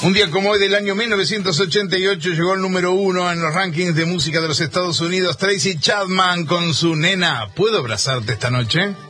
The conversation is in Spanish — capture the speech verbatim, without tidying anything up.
Un día como hoy del año mil novecientos ochenta y ocho llegó al número uno en los rankings de música de los Estados Unidos Tracy Chapman con su Nena, ¿puedo abrazarte esta noche?